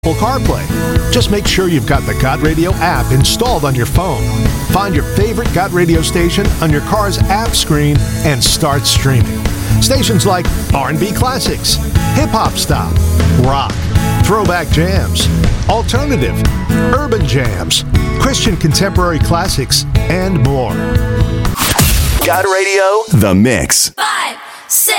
CarPlay. Just make sure you've got the Got Radio app installed on your phone. Find your favorite Got Radio station on your car's app screen and start streaming. Stations like R&B classics, hip-hop style, rock, throwback jams, alternative, urban jams, Christian contemporary classics, and more. Got Radio, The Mix. 5, 6.